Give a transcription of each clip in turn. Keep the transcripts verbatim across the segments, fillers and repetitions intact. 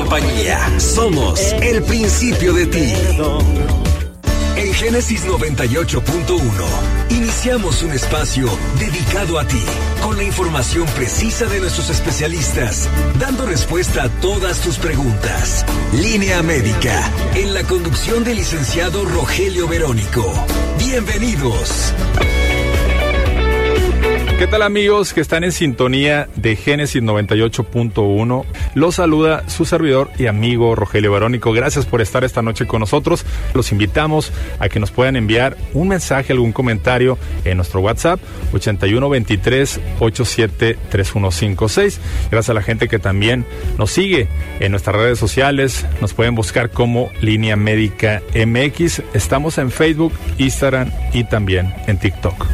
compañía. Somos el principio de ti. En Génesis noventa y ocho punto uno, iniciamos un espacio dedicado a ti, con la información precisa de nuestros especialistas, dando respuesta a todas tus preguntas. Línea Médica, en la conducción del licenciado Rogelio Verónico. Bienvenidos. ¿Qué tal, amigos que están en sintonía de Génesis noventa y ocho punto uno? Los saluda su servidor y amigo Rogelio Verónico. Gracias por estar esta noche con nosotros. Los invitamos a que nos puedan enviar un mensaje, algún comentario en nuestro WhatsApp ochenta y uno veintitrés ochenta y siete treinta y uno cincuenta y seis. Gracias a la gente que también nos sigue en nuestras redes sociales. Nos pueden buscar como Línea Médica M X. Estamos en Facebook, Instagram y también en TikTok.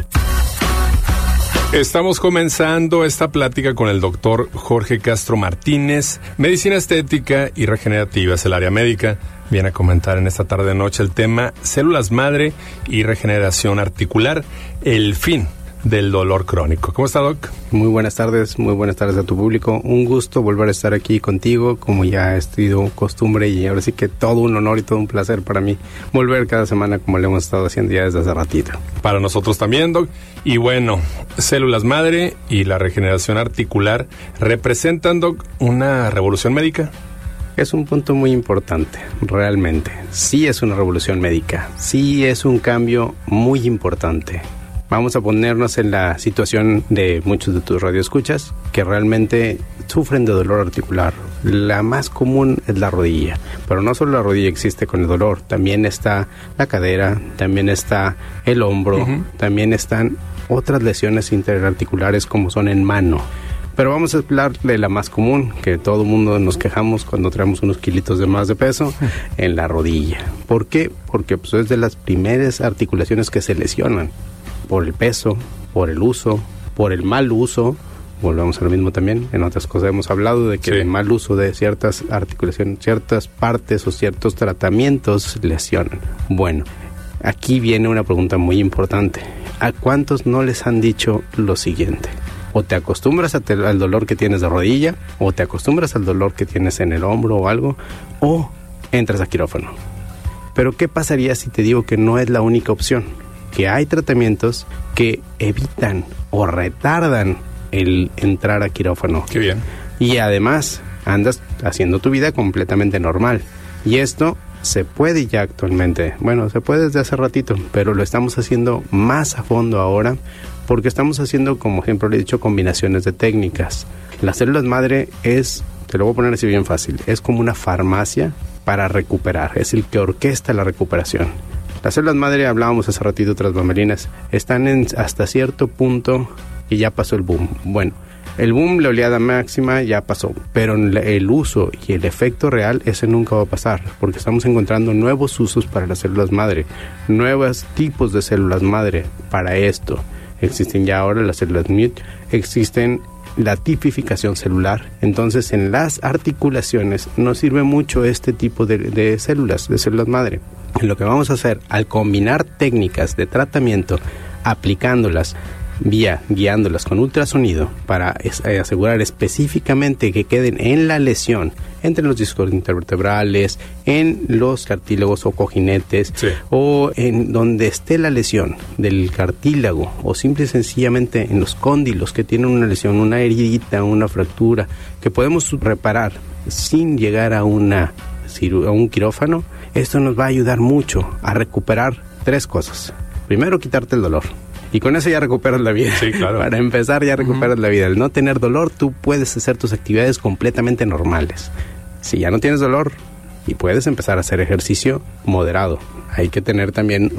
Estamos comenzando esta plática con el doctor Jorge Castro Martínez. Medicina estética y regenerativa es el área médica. Viene a comentar en esta tarde-noche el tema células madre y regeneración articular, el fin del dolor crónico. ¿Cómo está, Doc? Muy buenas tardes, muy buenas tardes a tu público. Un gusto volver a estar aquí contigo, como ya ha sido costumbre, y ahora sí que todo un honor y todo un placer para mí volver cada semana como lo hemos estado haciendo ya desde hace ratito. Para nosotros también, Doc. Y bueno, células madre y la regeneración articular representan, Doc, una revolución médica. Es un punto muy importante, realmente. Sí es una revolución médica, sí es un cambio muy importante. Vamos a ponernos en la situación de muchos de tus radioescuchas que realmente sufren de dolor articular. La más común es la rodilla, pero no solo la rodilla existe con el dolor, también está la cadera, también está el hombro, uh-huh. también están otras lesiones interarticulares como son en mano. Pero vamos a hablar de la más común, que todo el mundo nos quejamos cuando traemos unos kilitos de más de peso, en la rodilla. ¿Por qué? Porque pues, es de las primeras articulaciones que se lesionan. Por el peso, por el uso, por el mal uso, volvemos a lo mismo también, en otras cosas hemos hablado de que sí. el mal uso de ciertas articulaciones, ciertas partes o ciertos tratamientos lesionan. Bueno, aquí viene una pregunta muy importante. ¿A cuántos no les han dicho lo siguiente? O te acostumbras a te, al dolor que tienes de rodilla, o te acostumbras al dolor que tienes en el hombro o algo, o entras a quirófano. Pero ¿qué pasaría si te digo que no es la única opción? Que hay tratamientos que evitan o retardan el entrar a quirófano. Qué bien. Y además andas haciendo tu vida completamente normal. Y esto se puede ya actualmente. Bueno, se puede desde hace ratito, pero lo estamos haciendo más a fondo ahora porque estamos haciendo, como ejemplo le he dicho, combinaciones de técnicas. Las células madre es, te lo voy a poner así bien fácil, es como una farmacia para recuperar. Es el que orquesta la recuperación. Las células madre, hablábamos hace ratito tras bambalinas, están en hasta cierto punto y ya pasó el boom. Bueno, el boom, la oleada máxima ya pasó, pero el uso y el efecto real, ese nunca va a pasar, porque estamos encontrando nuevos usos para las células madre, nuevos tipos de células madre para esto. Existen ya ahora las células M U T, existen la tipificación celular. Entonces, en las articulaciones nos sirve mucho este tipo de, de células, de células madre. Lo que vamos a hacer al combinar técnicas de tratamiento, aplicándolas vía, guiándolas con ultrasonido para es, eh, asegurar específicamente que queden en la lesión, entre los discos intervertebrales, en los cartílagos o cojinetes, sí. o en donde esté la lesión del cartílago, o simple y sencillamente en los cóndilos que tienen una lesión, una heridita, una fractura, que podemos reparar sin llegar a, una, a un quirófano. Esto nos va a ayudar mucho a recuperar tres cosas. Primero, quitarte el dolor. Y con eso ya recuperas la vida. Sí, claro. Para empezar, ya recuperas uh-huh. la vida. Al no tener dolor, tú puedes hacer tus actividades completamente normales. Si ya no tienes dolor, y puedes empezar a hacer ejercicio moderado. Hay que tener también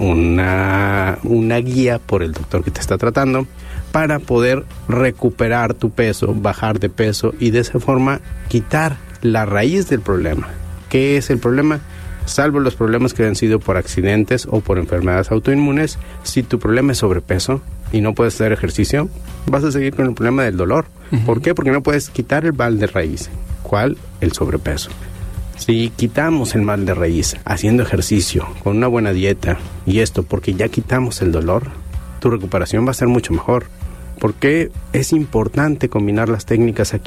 una, una guía por el doctor que te está tratando para poder recuperar tu peso, bajar de peso y de esa forma quitar la raíz del problema. ¿Qué es el problema? Salvo los problemas que han sido por accidentes o por enfermedades autoinmunes, si tu problema es sobrepeso y no puedes hacer ejercicio, vas a seguir con el problema del dolor. Uh-huh. ¿Por qué? Porque no puedes quitar el mal de raíz. ¿Cuál? El sobrepeso. Si quitamos el mal de raíz haciendo ejercicio, con una buena dieta y esto, porque ya quitamos el dolor, tu recuperación va a ser mucho mejor. ¿Por qué es importante combinar las técnicas aquí?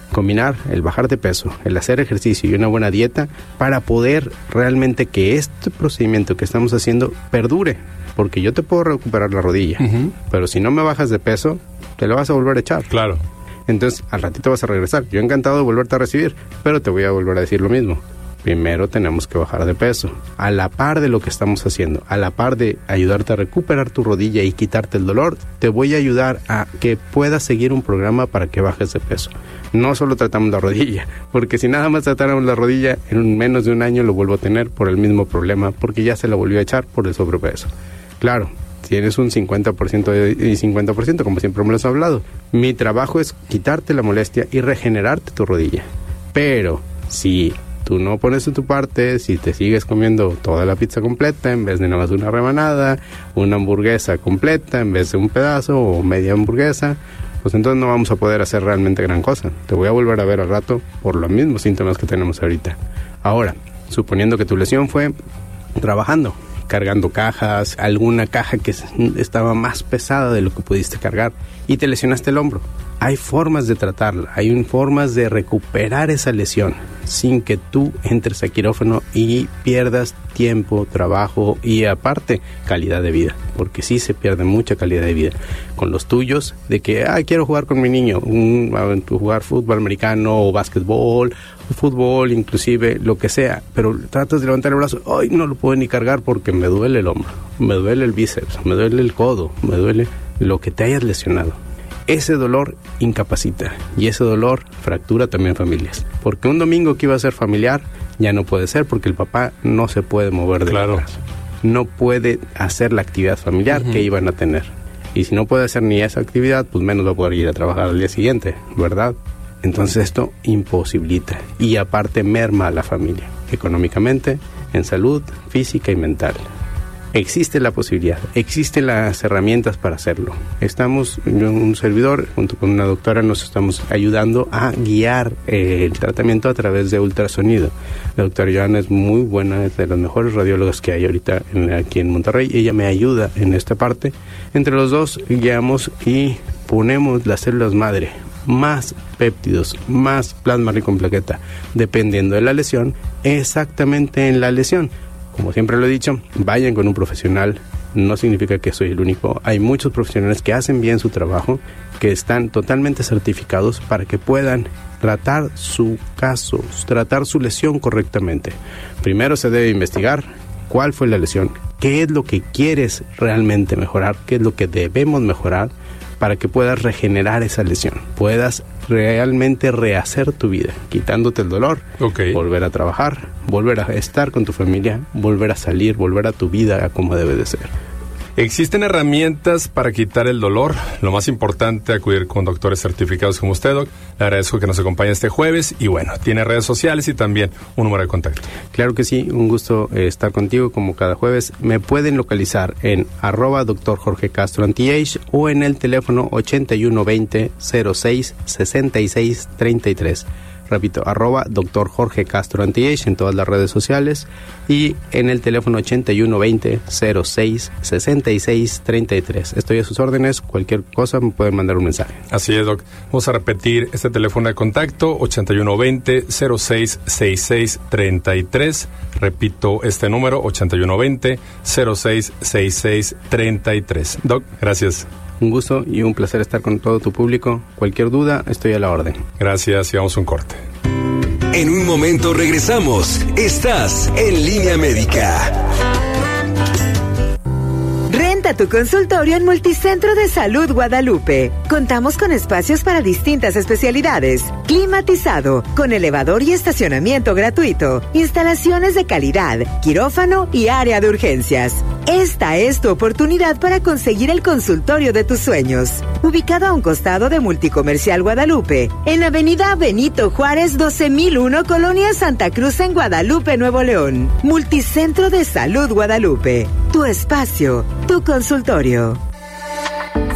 combinar el bajar de peso, el hacer ejercicio y una buena dieta para poder realmente que este procedimiento que estamos haciendo perdure. Porque yo te puedo recuperar la rodilla, uh-huh. pero si no me bajas de peso, te lo vas a volver a echar. Claro. Entonces, al ratito vas a regresar. Yo encantado de volverte a recibir, pero te voy a volver a decir lo mismo. Primero tenemos que bajar de peso, a la par de lo que estamos haciendo, a la par de ayudarte a recuperar tu rodilla y quitarte el dolor, te voy a ayudar a que puedas seguir un programa para que bajes de peso. No solo tratamos la rodilla, porque si nada más tratáramos la rodilla, en menos de un año lo vuelvo a tener por el mismo problema, porque ya se la volvió a echar por el sobrepeso. Claro, tienes un cincuenta por ciento y cincuenta por ciento, como siempre me lo has hablado. Mi trabajo es quitarte la molestia y regenerarte tu rodilla. Pero si tú no pones de tu parte, si te sigues comiendo toda la pizza completa en vez de nada más una rebanada, una hamburguesa completa en vez de un pedazo o media hamburguesa, pues entonces no vamos a poder hacer realmente gran cosa. Te voy a volver a ver al rato por los mismos síntomas que tenemos ahorita. Ahora, suponiendo que tu lesión fue trabajando, cargando cajas, alguna caja que estaba más pesada de lo que pudiste cargar y te lesionaste el hombro. Hay formas de tratarla, hay formas de recuperar esa lesión sin que tú entres a quirófano y pierdas tiempo, trabajo y aparte calidad de vida, porque sí se pierde mucha calidad de vida con los tuyos de que, ah, quiero jugar con mi niño, un, jugar fútbol americano o básquetbol, fútbol, inclusive lo que sea, pero tratas de levantar el brazo, ay, no lo puedo ni cargar porque me duele el hombro, me duele el bíceps, me duele el codo, me duele lo que te hayas lesionado. Ese dolor incapacita y ese dolor fractura también familias. Porque un domingo que iba a ser familiar ya no puede ser porque el papá no se puede mover de claro. la casa. No puede hacer la actividad familiar uh-huh. que iban a tener. Y si no puede hacer ni esa actividad, pues menos va a poder ir a trabajar al día siguiente, ¿verdad? Entonces esto imposibilita y aparte merma a la familia, económicamente, en salud, física y mental. Existe la posibilidad, existen las herramientas para hacerlo. Estamos, yo, un servidor, junto con una doctora, nos estamos ayudando a guiar eh, el tratamiento a través de ultrasonido. La doctora Joana es muy buena, es de las mejores radiólogas que hay ahorita en, aquí en Monterrey. Ella me ayuda en esta parte. Entre los dos guiamos y ponemos las células madre, más péptidos, más plasma rico en plaqueta, dependiendo de la lesión, exactamente en la lesión. Como siempre lo he dicho, vayan con un profesional, no significa que soy el único. Hay muchos profesionales que hacen bien su trabajo, que están totalmente certificados para que puedan tratar su caso, tratar su lesión correctamente. Primero se debe investigar cuál fue la lesión, qué es lo que quieres realmente mejorar, qué es lo que debemos mejorar para que puedas regenerar esa lesión, puedas realmente rehacer tu vida, quitándote el dolor, okay. volver a trabajar, volver a estar con tu familia, volver a salir, volver a tu vida a como debe de ser. Existen herramientas para quitar el dolor. Lo más importante, acudir con doctores certificados como usted, doc. Le agradezco que nos acompañe este jueves y bueno, tiene redes sociales y también un número de contacto. Claro que sí, un gusto eh, estar contigo como cada jueves. Me pueden localizar en arroba doctor Jorge Castro Anti-Age o en el teléfono ochenta y uno veinte cero seis sesenta y seis treinta y tres. Repito, arroba doctor Jorge Castro Anti-Age en todas las redes sociales y en el teléfono ochenta y uno veinte cero seis sesenta y seis treinta y tres. Estoy a sus órdenes, cualquier cosa me pueden mandar un mensaje. Así es, doc. Vamos a repetir este teléfono de contacto, ochenta y uno veinte cero seis sesenta y seis treinta y tres. Repito este número, ochenta y uno veinte cero seis sesenta y seis treinta y tres. Doc, gracias. Un gusto y un placer estar con todo tu público. Cualquier duda, estoy a la orden. Gracias y vamos a un corte. En un momento regresamos. Estás en Línea Médica. Renta tu consultorio en Multicentro de Salud Guadalupe. Contamos con espacios para distintas especialidades. Climatizado, con elevador y estacionamiento gratuito. Instalaciones de calidad, quirófano y área de urgencias. Esta es tu oportunidad para conseguir el consultorio de tus sueños. Ubicado a un costado de Multicomercial Guadalupe, en Avenida Benito Juárez doce mil uno, Colonia Santa Cruz en Guadalupe, Nuevo León. Multicentro de Salud Guadalupe. Tu espacio, tu consultorio.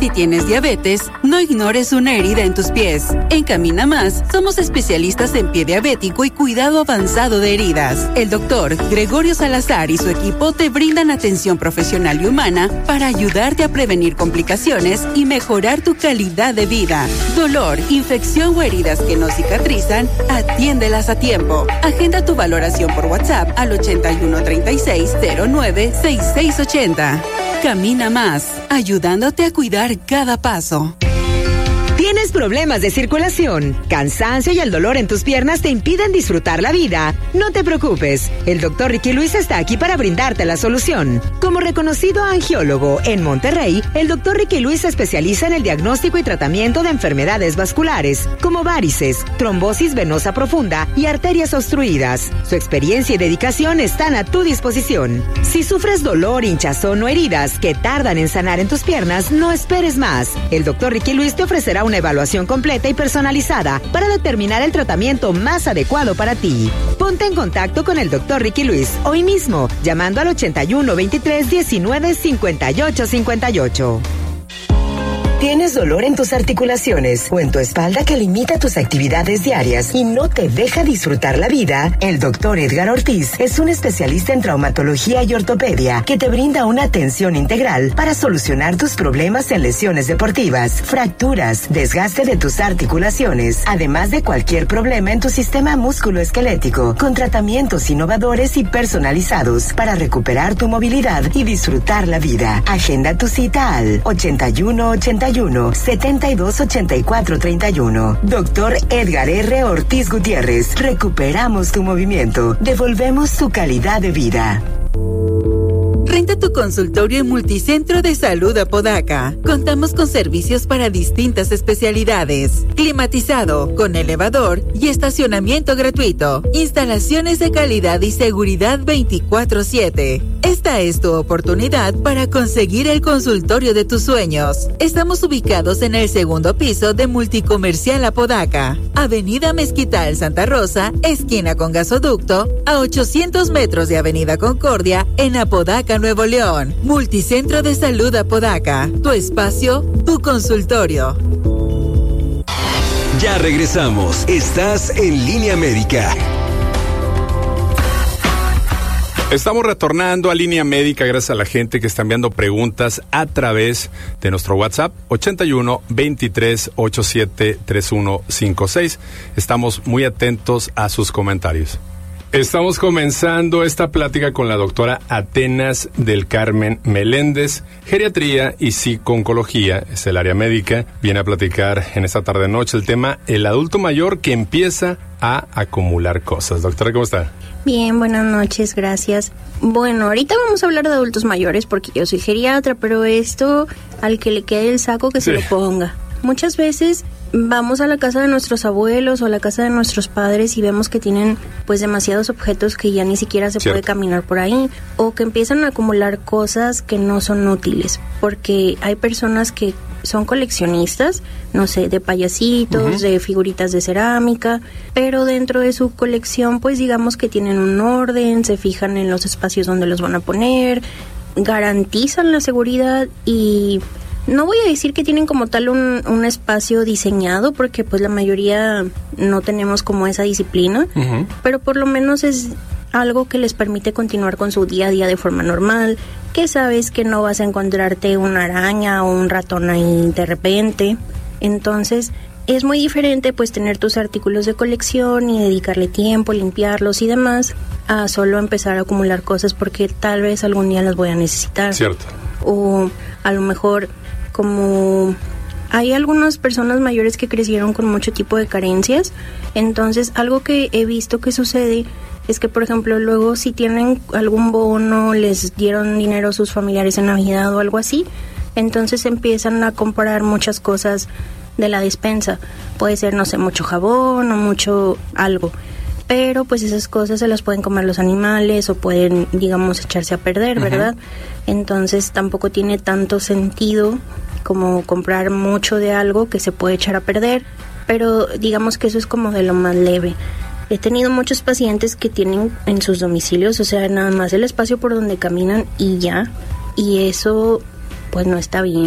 Si tienes diabetes, no ignores una herida en tus pies. En Camina Más, somos especialistas en pie diabético y cuidado avanzado de heridas. El doctor Gregorio Salazar y su equipo te brindan atención profesional y humana para ayudarte a prevenir complicaciones y mejorar tu calidad de vida. Dolor, infección o heridas que no cicatrizan, atiéndelas a tiempo. Agenda tu valoración por WhatsApp al ochenta y uno treinta y seis cero nueve sesenta y seis ochenta. Camina Más, ayudándote a cuidar cada paso. ¿Tienes problemas de circulación, cansancio y el dolor en tus piernas te impiden disfrutar la vida? No te preocupes, el doctor Ricky Luis está aquí para brindarte la solución. Como reconocido angiólogo en Monterrey, el doctor Ricky Luis se especializa en el diagnóstico y tratamiento de enfermedades vasculares, como varices, trombosis venosa profunda y arterias obstruidas. Su experiencia y dedicación están a tu disposición. Si sufres dolor, hinchazón o heridas que tardan en sanar en tus piernas, no esperes más. El doctor Ricky Luis te ofrecerá una evaluación completa y personalizada para determinar el tratamiento más adecuado para ti. Ponte en contacto con el doctor Ricky Luis hoy mismo, llamando al ochenta y uno veintitrés diecinueve cincuenta y ocho cincuenta y ocho. ¿Tienes dolor en tus articulaciones o en tu espalda que limita tus actividades diarias y no te deja disfrutar la vida? El doctor Edgar Ortiz es un especialista en traumatología y ortopedia que te brinda una atención integral para solucionar tus problemas en lesiones deportivas, fracturas, desgaste de tus articulaciones, además de cualquier problema en tu sistema musculoesquelético, con tratamientos innovadores y personalizados para recuperar tu movilidad y disfrutar la vida. Agenda tu cita al ochenta y uno ochenta y uno setenta y dos ochenta y cuatro treinta y uno. Doctor Edgar R. Ortiz Gutiérrez. Recuperamos tu movimiento. Devolvemos tu calidad de vida. Renta tu consultorio en Multicentro de Salud Apodaca. Contamos con servicios para distintas especialidades. Climatizado, con elevador y estacionamiento gratuito. Instalaciones de calidad y seguridad veinticuatro siete. Esta es tu oportunidad para conseguir el consultorio de tus sueños. Estamos ubicados en el segundo piso de Multicomercial Apodaca. Avenida Mezquital Santa Rosa, esquina con Gasoducto, a ochocientos metros de Avenida Concordia, en Apodaca, Nuevo León. Multicentro de Salud Apodaca. Tu espacio, tu consultorio. Ya regresamos. Estás en Línea Médica. Estamos retornando a Línea Médica gracias a la gente que está enviando preguntas a través de nuestro WhatsApp ochenta y uno veintitrés ochenta y siete treinta y uno cincuenta y seis. Estamos muy atentos a sus comentarios. Estamos comenzando esta plática con la doctora Atenas del Carmen Meléndez, geriatría y psico-oncología, es el área médica. Viene a platicar en esta tarde noche el tema el adulto mayor que empieza a acumular cosas. Doctora, ¿cómo está? Bien, buenas noches, gracias. Bueno, ahorita vamos a hablar de adultos mayores porque yo soy geriatra, pero esto, al que le quede el saco, que sí se lo ponga. Muchas veces vamos a la casa de nuestros abuelos o a la casa de nuestros padres y vemos que tienen pues demasiados objetos que ya ni siquiera se Cierto. puede caminar por ahí, o que empiezan a acumular cosas que no son útiles, porque hay personas que son coleccionistas, no sé, de payasitos, uh-huh. de figuritas de cerámica, pero dentro de su colección pues digamos que tienen un orden, se fijan en los espacios donde los van a poner, garantizan la seguridad y no voy a decir que tienen como tal un, un espacio diseñado, porque pues la mayoría no tenemos como esa disciplina, uh-huh. pero por lo menos es algo que les permite continuar con su día a día de forma normal, que sabes que no vas a encontrarte una araña o un ratón ahí de repente. Entonces es muy diferente pues tener tus artículos de colección y dedicarle tiempo, limpiarlos y demás, a solo empezar a acumular cosas porque tal vez algún día las voy a necesitar. Cierto. O a lo mejor como hay algunas personas mayores que crecieron con mucho tipo de carencias, entonces algo que he visto que sucede es que, por ejemplo, luego si tienen algún bono, les dieron dinero a sus familiares en Navidad o algo así, entonces empiezan a comprar muchas cosas de la despensa. Puede ser, no sé, mucho jabón o mucho algo, pero pues esas cosas se las pueden comer los animales o pueden, digamos, echarse a perder, uh-huh. ¿verdad? Entonces tampoco tiene tanto sentido como comprar mucho de algo que se puede echar a perder, pero digamos que eso es como de lo más leve. He tenido muchos pacientes que tienen en sus domicilios, o sea, nada más el espacio por donde caminan y ya, y eso pues no está bien.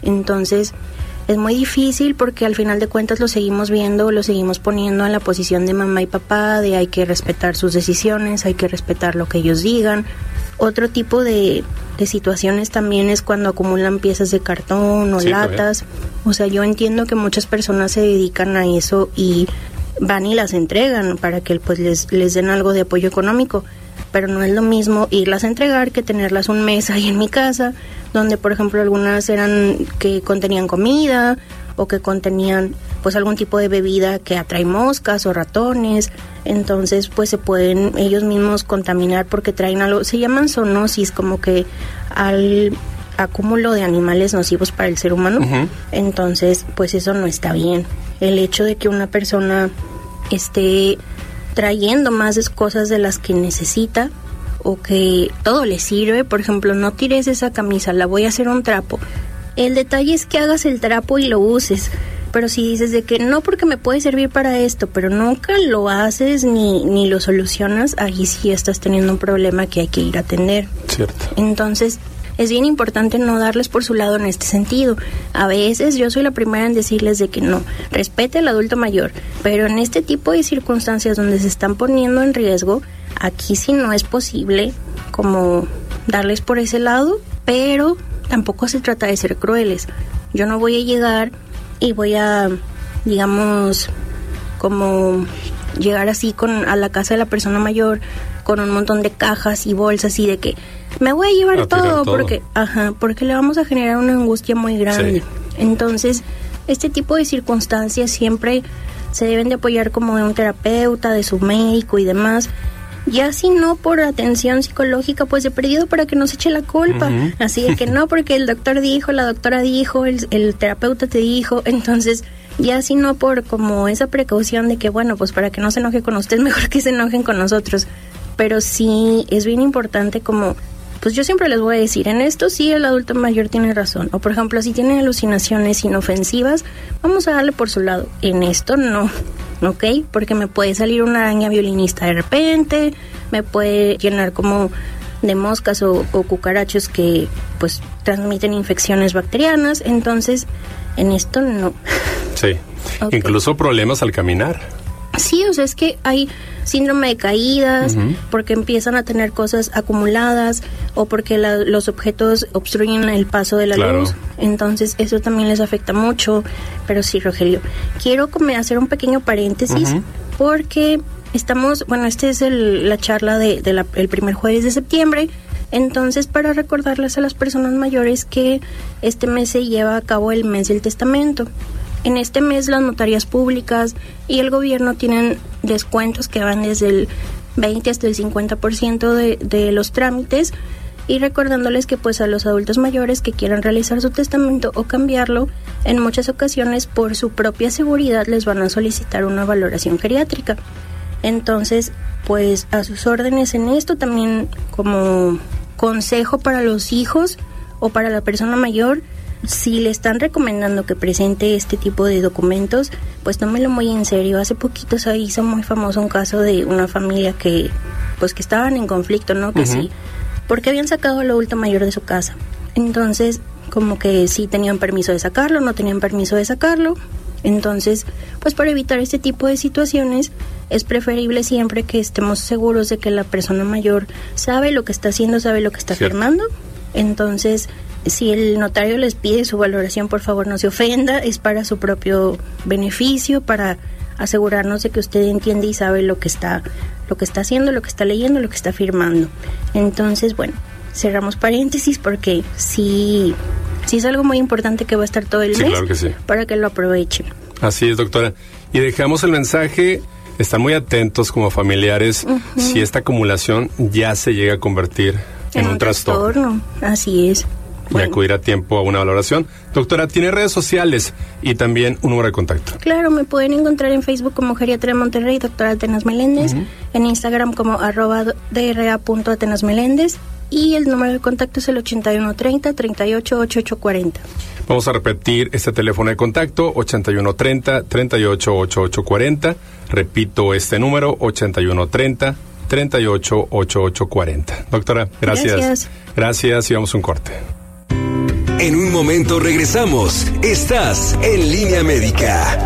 Entonces es muy difícil porque al final de cuentas lo seguimos viendo, lo seguimos poniendo en la posición de mamá y papá, de hay que respetar sus decisiones, hay que respetar lo que ellos digan. Otro tipo de, de situaciones también es cuando acumulan piezas de cartón o sí, latas. También. O sea, yo entiendo que muchas personas se dedican a eso y van y las entregan para que pues les, les den algo de apoyo económico, pero no es lo mismo irlas a entregar que tenerlas un mes ahí en mi casa, donde por ejemplo algunas eran que contenían comida o que contenían pues algún tipo de bebida que atrae moscas o ratones. Entonces pues se pueden ellos mismos contaminar porque traen algo, se llaman zoonosis, como que al acúmulo de animales nocivos para el ser humano. Uh-huh. Entonces pues eso no está bien. El hecho de que una persona esté trayendo más cosas de las que necesita o que todo le sirve, por ejemplo, no tires esa camisa, la voy a hacer un trapo. El detalle es que hagas el trapo y lo uses, pero si dices de que no porque me puede servir para esto, pero nunca lo haces ni, ni lo solucionas, ahí sí estás teniendo un problema que hay que ir a atender. Cierto. Entonces es bien importante no darles por su lado en este sentido. A veces yo soy la primera en decirles de que no, respete al adulto mayor, pero en este tipo de circunstancias donde se están poniendo en riesgo, aquí sí no es posible como darles por ese lado, pero tampoco se trata de ser crueles. Yo no voy a llegar y voy a, digamos, como llegar así con a la casa de la persona mayor con un montón de cajas y bolsas y de que me voy a llevar a todo, todo porque ajá, porque le vamos a generar una angustia muy grande. Sí. Entonces, este tipo de circunstancias siempre se deben de apoyar como de un terapeuta, de su médico y demás. Ya si no por atención psicológica, pues de perdido para que no se eche la culpa. Uh-huh. Así de que no, porque el doctor dijo, la doctora dijo, el, el terapeuta te dijo. Entonces, ya si no por como esa precaución de que, bueno, pues para que no se enoje con usted, mejor que se enojen con nosotros. Pero sí es bien importante como, pues yo siempre les voy a decir, en esto sí el adulto mayor tiene razón. O por ejemplo, si tiene alucinaciones inofensivas, vamos a darle por su lado. En esto no, ¿ok? Porque me puede salir una araña violinista de repente, me puede llenar como de moscas o, o cucarachos que pues transmiten infecciones bacterianas. Entonces, en esto no. Sí, okay. Incluso problemas al caminar. Sí, o sea, es que hay síndrome de caídas, uh-huh. porque empiezan a tener cosas acumuladas o porque la, los objetos obstruyen el paso de la claro. luz. Entonces, eso también les afecta mucho. Pero sí, Rogelio, quiero como hacer un pequeño paréntesis uh-huh. porque estamos, bueno, esta es el, la charla de, de la, el primer jueves de septiembre. Entonces, para recordarles a las personas mayores que este mes se lleva a cabo el mes del testamento. En este mes las notarías públicas y el gobierno tienen descuentos que van desde el veinte hasta el cincuenta por ciento de, de los trámites, y recordándoles que pues a los adultos mayores que quieran realizar su testamento o cambiarlo, en muchas ocasiones por su propia seguridad les van a solicitar una valoración geriátrica. Entonces, pues a sus órdenes en esto, también como consejo para los hijos o para la persona mayor, si le están recomendando que presente este tipo de documentos, pues tómelo muy en serio. Hace poquito se hizo muy famoso un caso de una familia que, pues que estaban en conflicto, ¿no? Que uh-huh. sí, porque habían sacado al adulto mayor de su casa. Entonces, como que sí tenían permiso de sacarlo, no tenían permiso de sacarlo. Entonces, pues para evitar este tipo de situaciones, es preferible siempre que estemos seguros de que la persona mayor sabe lo que está haciendo, sabe lo que está Cierto. firmando. Entonces, si el notario les pide su valoración, por favor no se ofenda, es para su propio beneficio, para asegurarnos de que usted entiende y sabe lo que está, lo que está haciendo, lo que está leyendo, lo que está firmando. Entonces, bueno, cerramos paréntesis porque sí, sí es algo muy importante que va a estar todo el sí, mes claro que sí. para que lo aprovechen. Así es, doctora. Y dejamos el mensaje, están muy atentos como familiares, uh-huh. si esta acumulación ya se llega a convertir en, en un, un trastorno. trastorno. Así es. Y Bueno. acudir a tiempo a una valoración. Doctora, ¿tiene redes sociales y también un número de contacto? Claro, me pueden encontrar en Facebook como Geriatría Monterrey, doctora Atenas Meléndez, uh-huh. en Instagram como arroba dra punto atenas meléndez, y el número de contacto es el ochenta y uno treinta, treinta y ocho, ochenta y ocho cuarenta. Vamos a repetir este teléfono de contacto, ochenta y uno treinta, treinta y ocho, ochenta y ocho cuarenta. Repito este número, ochenta y uno treinta, treinta y ocho, ochenta y ocho cuarenta. Doctora, gracias. Gracias. Gracias y vamos a un corte. En un momento regresamos. Estás en Línea Médica.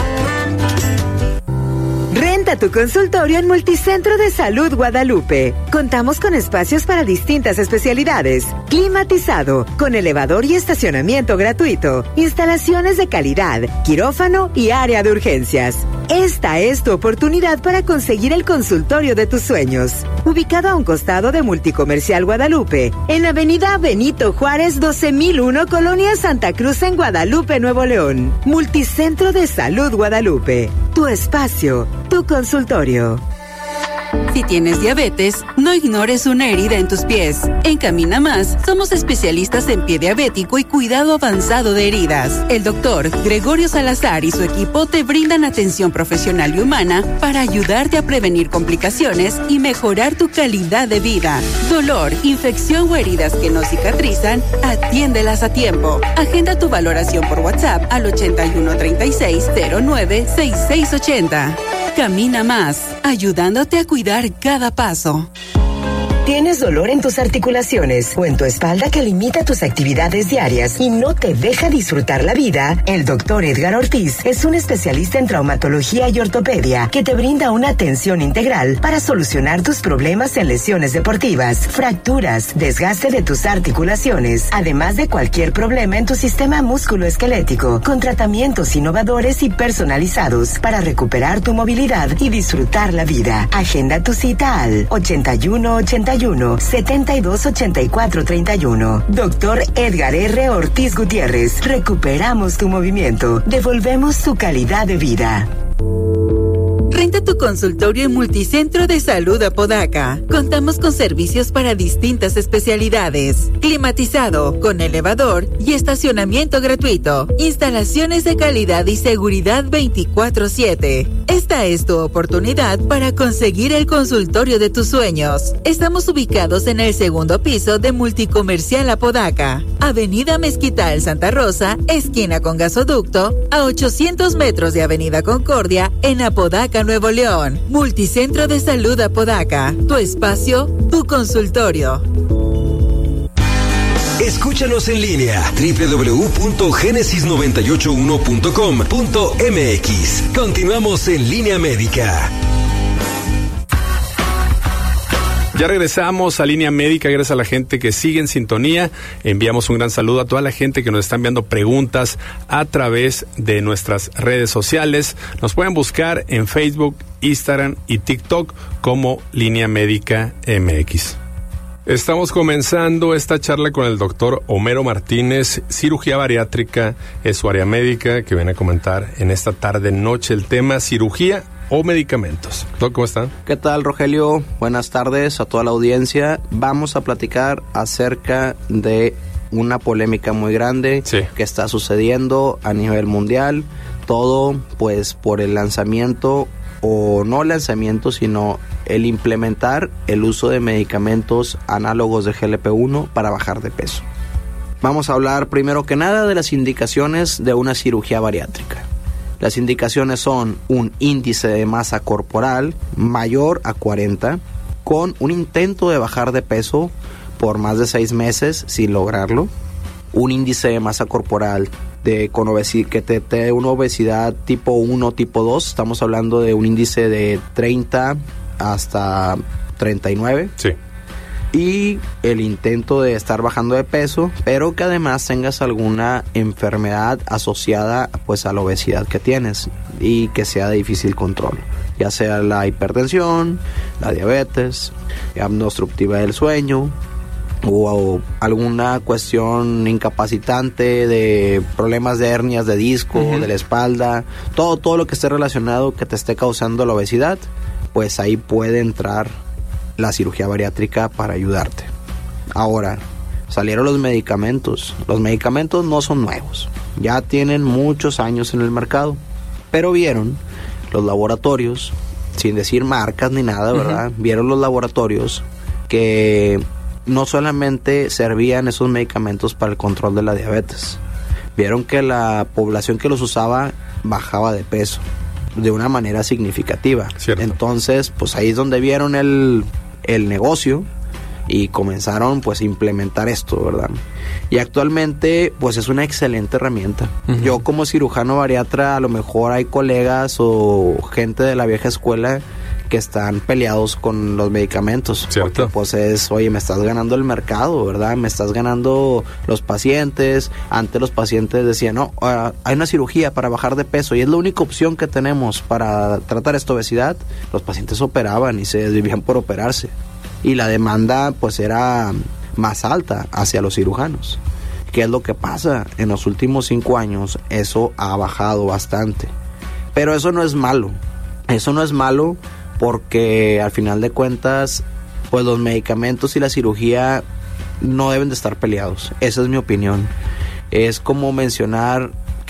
Renta tu consultorio en Multicentro de Salud Guadalupe. Contamos con espacios para distintas especialidades, climatizado, con elevador y estacionamiento gratuito, instalaciones de calidad, quirófano y área de urgencias. Esta es tu oportunidad para conseguir el consultorio de tus sueños. Ubicado a un costado de Multicomercial Guadalupe, en Avenida Benito Juárez doce mil uno, Colonia Santa Cruz, en Guadalupe, Nuevo León. Multicentro de Salud Guadalupe. Tu espacio, tu consultorio. Si tienes diabetes, no ignores una herida en tus pies. En Camina Más, somos especialistas en pie diabético y cuidado avanzado de heridas. El doctor Gregorio Salazar y su equipo te brindan atención profesional y humana para ayudarte a prevenir complicaciones y mejorar tu calidad de vida. Dolor, infección o heridas que no cicatrizan, atiéndelas a tiempo. Agenda tu valoración por WhatsApp al ochenta y uno treinta y seis cero nueve sesenta y seis ochenta. Camina Más, ayudándote a cuidar cada paso. ¿Tienes dolor en tus articulaciones o en tu espalda que limita tus actividades diarias y no te deja disfrutar la vida? El doctor Edgar Ortiz es un especialista en traumatología y ortopedia que te brinda una atención integral para solucionar tus problemas en lesiones deportivas, fracturas, desgaste de tus articulaciones, además de cualquier problema en tu sistema musculoesquelético, con tratamientos innovadores y personalizados para recuperar tu movilidad y disfrutar la vida. Agenda tu cita al ochenta y uno ochenta y uno setenta y dos ochenta y cuatro treinta y uno. Doctor Edgar R. Ortiz Gutiérrez. Recuperamos tu movimiento. Devolvemos tu calidad de vida. Renta tu consultorio en Multicentro de Salud Apodaca. Contamos con servicios para distintas especialidades. Climatizado, con elevador y estacionamiento gratuito. Instalaciones de calidad y seguridad veinticuatro siete. Esta es tu oportunidad para conseguir el consultorio de tus sueños. Estamos ubicados en el segundo piso de Multicomercial Apodaca. Avenida Mezquital Santa Rosa, esquina con gasoducto, a ochocientos metros de Avenida Concordia, en Apodaca, Nuevo León. Multicentro de Salud Apodaca. Tu espacio, tu consultorio. Escúchanos en línea doble u doble u doble u punto génesis noventa y ocho uno punto com punto m x. Continuamos en Línea Médica. Ya regresamos a Línea Médica, gracias a la gente que sigue en sintonía. Enviamos un gran saludo a toda la gente que nos está enviando preguntas a través de nuestras redes sociales. Nos pueden buscar en Facebook, Instagram y TikTok como Línea Médica M X. Estamos comenzando esta charla con el doctor Homero Martínez, cirugía bariátrica, es su área médica, que viene a comentar en esta tarde noche el tema cirugía o medicamentos. Doc, ¿cómo están? ¿Qué tal, Rogelio? Buenas tardes a toda la audiencia. Vamos a platicar acerca de una polémica muy grande sí. que está sucediendo a nivel mundial. Todo, pues, por el lanzamiento, o no lanzamiento, sino el implementar el uso de medicamentos análogos de G L P uno para bajar de peso. Vamos a hablar primero que nada de las indicaciones de una cirugía bariátrica. Las indicaciones son un índice de masa corporal mayor a cuarenta, con un intento de bajar de peso por más de seis meses sin lograrlo, un índice de masa corporal de con obesidad, que te dé una obesidad tipo uno, tipo dos, estamos hablando de un índice de treinta hasta treinta y nueve. Sí. Y el intento de estar bajando de peso, pero que además tengas alguna enfermedad asociada pues a la obesidad que tienes y que sea de difícil control, ya sea la hipertensión, la diabetes, la apnea obstructiva del sueño o, o alguna cuestión incapacitante de problemas de hernias de disco, uh-huh. de la espalda, todo, todo lo que esté relacionado que te esté causando la obesidad, pues ahí puede entrar la cirugía bariátrica para ayudarte. Ahora, salieron los medicamentos. Los medicamentos no son nuevos, ya tienen muchos años en el mercado, pero vieron los laboratorios, sin decir marcas ni nada, ¿verdad? Uh-huh. Vieron los laboratorios que no solamente servían esos medicamentos para el control de la diabetes, vieron que la población que los usaba bajaba de peso de una manera significativa. Cierto. Entonces, pues ahí es donde vieron el, el negocio y comenzaron pues a implementar esto, ¿verdad? Y actualmente pues es una excelente herramienta. Uh-huh. Yo como cirujano bariatra, a lo mejor hay colegas o gente de la vieja escuela que están peleados con los medicamentos. Cierto. Porque pues es, oye, me estás ganando el mercado, ¿verdad? Me estás ganando los pacientes. Antes los pacientes decían, no, uh, hay una cirugía para bajar de peso y es la única opción que tenemos para tratar esta obesidad. Los pacientes operaban y se desvivían por operarse. Y la demanda pues era más alta hacia los cirujanos. ¿Qué es lo que pasa? En los últimos cinco años eso ha bajado bastante. Pero eso no es malo. Eso no es malo porque al final de cuentas, pues los medicamentos y la cirugía no deben de estar peleados. Esa es mi opinión. Es como mencionar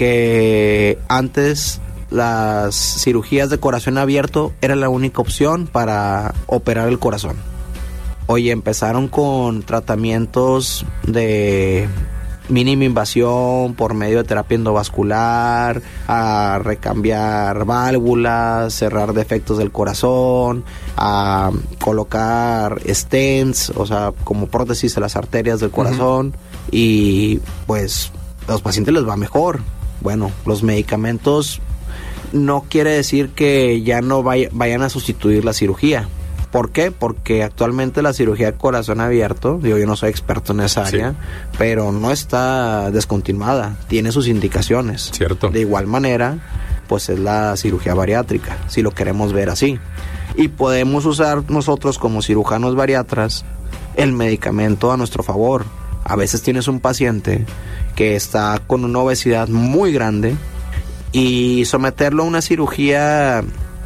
que antes las cirugías de corazón abierto era la única opción para operar el corazón. Oye, empezaron con tratamientos de mínima invasión por medio de terapia endovascular, a recambiar válvulas, cerrar defectos del corazón, a colocar stents, o sea, como prótesis a las arterias del corazón, uh-huh. y pues a los pacientes les va mejor. Bueno, los medicamentos no quiere decir que ya no vay- vayan a sustituir la cirugía. ¿Por qué? Porque actualmente la cirugía de corazón abierto, digo, yo no soy experto en esa área, sí. pero no está descontinuada, tiene sus indicaciones. Cierto. De igual manera, pues es la cirugía bariátrica, si lo queremos ver así. Y podemos usar nosotros como cirujanos bariatras el medicamento a nuestro favor. A veces tienes un paciente que está con una obesidad muy grande y someterlo a una cirugía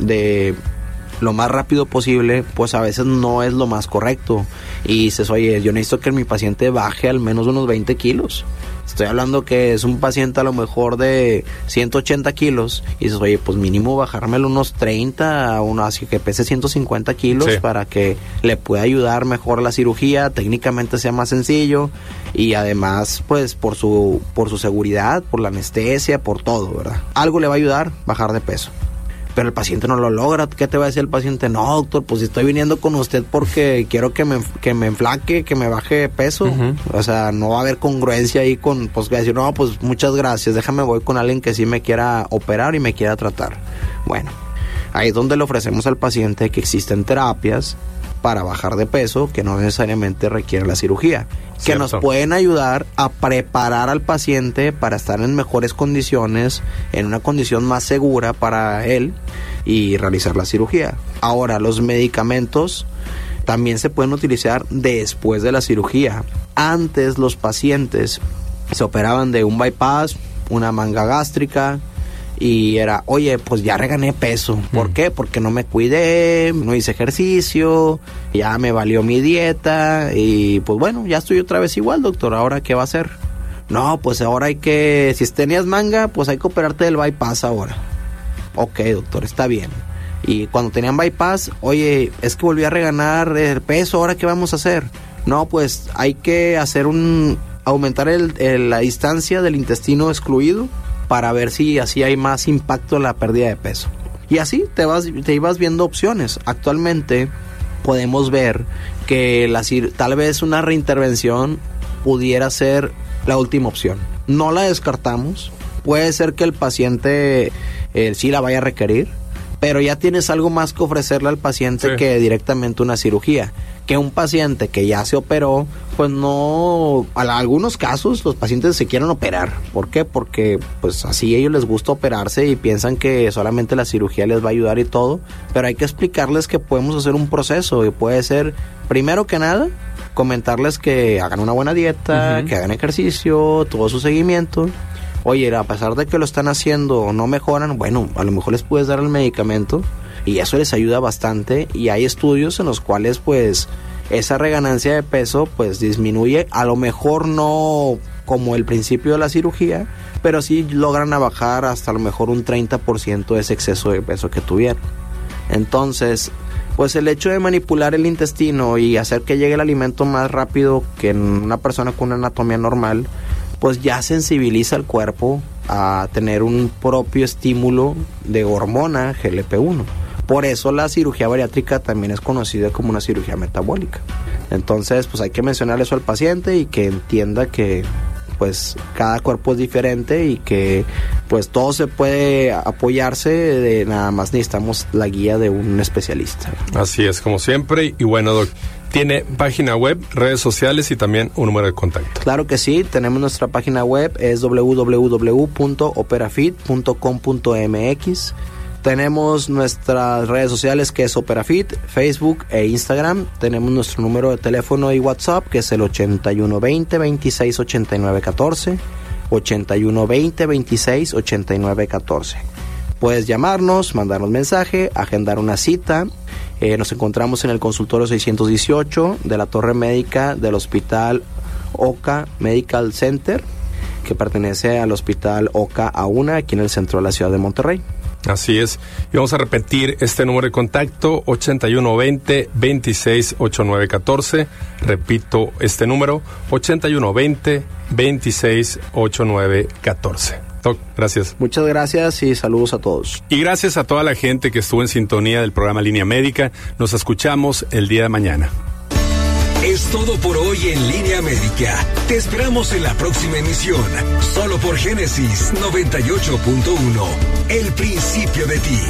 de lo más rápido posible, pues a veces no es lo más correcto. Y dices, oye, yo necesito que mi paciente baje al menos unos veinte kilos. Estoy hablando que es un paciente a lo mejor de ciento ochenta kilos. Y dices, oye, pues mínimo bajármelo unos treinta, uno, así que pese ciento cincuenta kilos, sí. para que le pueda ayudar mejor la cirugía, técnicamente sea más sencillo. Y además, pues por su, por su seguridad, por la anestesia, por todo, ¿verdad? Algo le va a ayudar bajar de peso. Pero el paciente no lo logra. ¿Qué te va a decir el paciente? No, doctor, pues estoy viniendo con usted porque quiero que me, que me enflaque, que me baje de peso. Uh-huh. O sea, no va a haber congruencia ahí con, pues, que decir, no, pues muchas gracias, déjame voy con alguien que sí me quiera operar y me quiera tratar. Bueno, ahí es donde le ofrecemos al paciente que existen terapias para bajar de peso que no necesariamente requiere la cirugía, que Cierto. Nos pueden ayudar a preparar al paciente para estar en mejores condiciones, en una condición más segura para él y realizar la cirugía. Ahora, los medicamentos también se pueden utilizar después de la cirugía. Antes los pacientes se operaban de un bypass, una manga gástrica, y era, oye, pues ya regané peso. ¿Por mm. qué? Porque no me cuidé, no hice ejercicio, ya me valió mi dieta y pues bueno, ya estoy otra vez igual, doctor. ¿Ahora qué va a hacer? No, pues ahora hay que, si tenías manga, pues hay que operarte del bypass ahora. Ok, doctor, está bien. Y cuando tenían bypass, oye, es que volví a reganar el peso, ¿ahora qué vamos a hacer? No, pues hay que hacer un, aumentar el, el, la distancia del intestino excluido para ver si así hay más impacto en la pérdida de peso. Y así te vas te ibas viendo opciones. Actualmente podemos ver que la, tal vez una reintervención pudiera ser la última opción. No la descartamos. Puede ser que el paciente eh, sí la vaya a requerir, pero ya tienes algo más que ofrecerle al paciente sí. que directamente una cirugía. Que un paciente que ya se operó, pues no, en algunos casos los pacientes se quieren operar. ¿Por qué? Porque pues así a ellos les gusta operarse y piensan que solamente la cirugía les va a ayudar y todo, pero hay que explicarles que podemos hacer un proceso y puede ser, primero que nada, comentarles que hagan una buena dieta, uh-huh. que hagan ejercicio, todo su seguimiento. Oye, a pesar de que lo están haciendo o no mejoran, bueno, a lo mejor les puedes dar el medicamento y eso les ayuda bastante, y hay estudios en los cuales pues esa reganancia de peso pues disminuye, a lo mejor no como el principio de la cirugía, pero sí logran a bajar hasta a lo mejor un treinta por ciento de ese exceso de peso que tuvieron. Entonces, pues el hecho de manipular el intestino y hacer que llegue el alimento más rápido que en una persona con una anatomía normal, pues ya sensibiliza al cuerpo a tener un propio estímulo de hormona G L P uno. Por eso la cirugía bariátrica también es conocida como una cirugía metabólica. Entonces, pues hay que mencionar eso al paciente y que entienda que pues cada cuerpo es diferente y que pues todo se puede apoyarse, de nada más necesitamos la guía de un especialista. Así es, como siempre. Y bueno, doc, ¿tiene página web, redes sociales y también un número de contacto? Claro que sí, tenemos nuestra página web, es doble u doble u doble u punto operafit punto com punto m x. Tenemos nuestras redes sociales, que es Operafit, Facebook e Instagram. Tenemos nuestro número de teléfono y WhatsApp, que es el ochenta y uno veinte, veintiséis ochenta y nueve catorce. ochenta y uno veinte, veintiséis ochenta y nueve catorce. Puedes llamarnos, mandarnos mensaje, agendar una cita. Eh, nos encontramos en el consultorio seiscientos dieciocho de la Torre Médica del Hospital Oca Medical Center, que pertenece al Hospital Oca AUNA, aquí en el centro de la ciudad de Monterrey. Así es. Y vamos a repetir este número de contacto, ochenta y uno veinte, veintiséis ochenta y nueve catorce. Repito este número, ochenta y uno veinte, veintiséis ochenta y nueve catorce. Doc, gracias. Muchas gracias y saludos a todos. Y gracias a toda la gente que estuvo en sintonía del programa Línea Médica. Nos escuchamos el día de mañana. Es todo por hoy en Línea Médica. Te esperamos en la próxima emisión, solo por Génesis noventa y ocho punto uno, el principio de ti.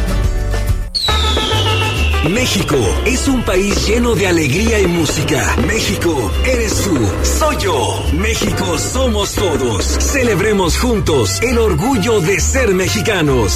México es un país lleno de alegría y música. México eres tú, soy yo. México somos todos. Celebremos juntos el orgullo de ser mexicanos.